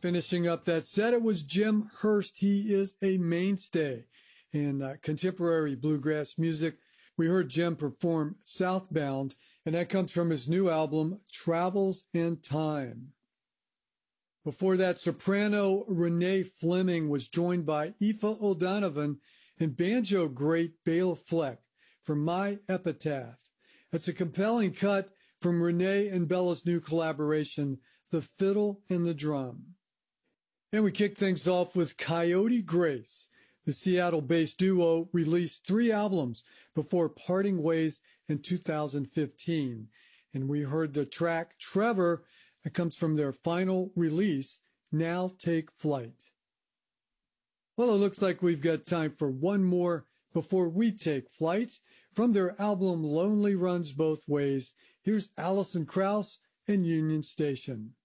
Finishing up that set, it was Jim Hurst. He is a mainstay in contemporary bluegrass music. We heard Jim perform Southbound, and that comes from his new album, Travels in Time. Before that, soprano Renee Fleming was joined by Aoife O'Donovan and banjo great Bela Fleck for My Epitaph. That's a compelling cut from Renee and Bela's new collaboration, The Fiddle and the Drum. And we kick things off with Coyote Grace. The Seattle-based duo released 3 albums before parting ways in 2015. And we heard the track Trevor that comes from their final release, Now Take Flight. Well, it looks like we've got time for one more before we take flight. From their album Lonely Runs Both Ways, here's Alison Krauss and Union Station.